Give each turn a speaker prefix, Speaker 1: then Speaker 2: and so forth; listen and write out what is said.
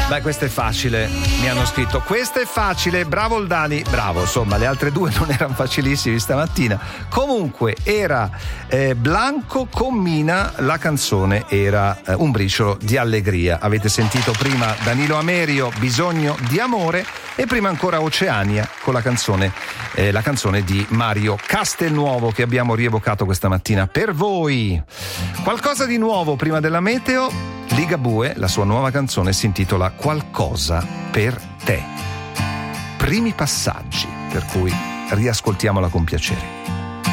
Speaker 1: Dai, questo è facile, mi hanno scritto. Questo è facile, bravo Oldani. Bravo, insomma, le altre due non erano facilissimi stamattina. Comunque era Blanco con Mina, la canzone era Un briciolo di allegria. Avete sentito prima Danilo Amerio, Bisogno di amore, e prima ancora Oceania con la canzone di Mario Castelnuovo che abbiamo rievocato questa mattina per voi. Qualcosa di nuovo prima della meteo. Ligabue, la sua nuova canzone si intitola Qualcosa per te. Primi passaggi, per cui riascoltiamola con piacere.